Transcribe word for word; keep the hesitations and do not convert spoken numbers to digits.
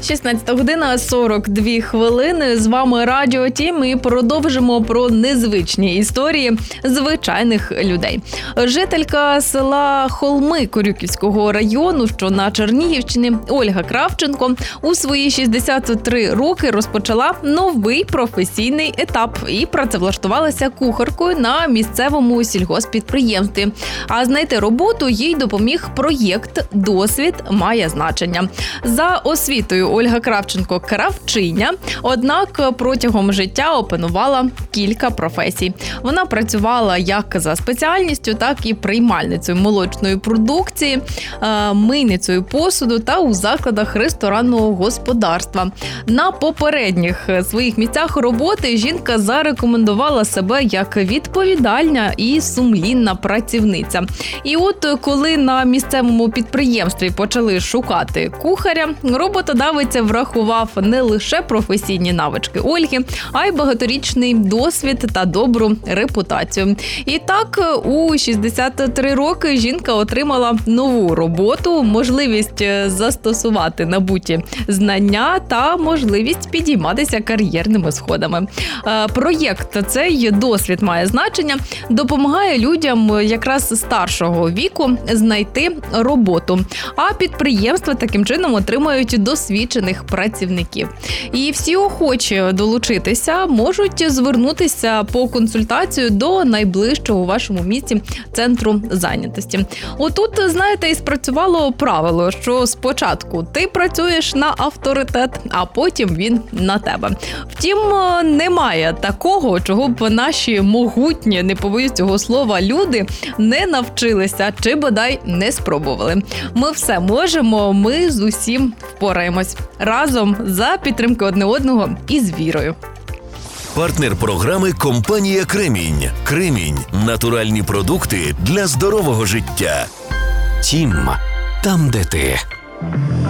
шістнадцята година сорок дві хвилини. З вами Радіо Тім і продовжимо про незвичні історії звичайних людей. Жителька села Холми Корюківського району, що на Чернігівщині, Ольга Кравченко у свої шістдесят три роки розпочала новий професійний етап і працевлаштувалася кухаркою на місцевому сільгосппідприємстві. А знайти роботу їй допоміг проєкт «Досвід має значення». За освітою Ольга Кравченко – кравчиня, однак протягом життя опанувала кілька професій. Вона працювала як за спеціальністю, так і приймальницею молочної продукції, мийницею посуду та у закладах ресторанного господарства. На попередніх своїх місцях роботи жінка зарекомендувала себе як відповідальна і сумлінна працівниця. І от коли на місцевому підприємстві почали шукати кухаря, роботодавець врахував не лише професійні навички Ольги, а й багаторічний досвід та добру репутацію. І так, у шістдесят три роки жінка отримала нову роботу, можливість застосувати набуті знання та можливість підійматися кар'єрними сходами. Проєкт «Цей досвід має значення» допомагає людям якраз старшого віку знайти роботу, а підприємства таким чином отримають досвідчених працівників. І всі охочі долучитися можуть звернутися по консультацію до найближчого у вашому місті центру зайнятості. Отут, знаєте, і спрацювало правило, що спочатку ти працюєш на авторитет, а потім він на тебе. Втім, немає такого, чого б наші могутні, не побоюсь цього слова, люди не навчилися чи бодай не спробували. Ми все можемо, ми з усім впораємось. Разом за підтримки одне одного і з вірою. Партнер програми – компанія «Кремінь». «Кремінь» – натуральні продукти для здорового життя. Тім – там, де ти.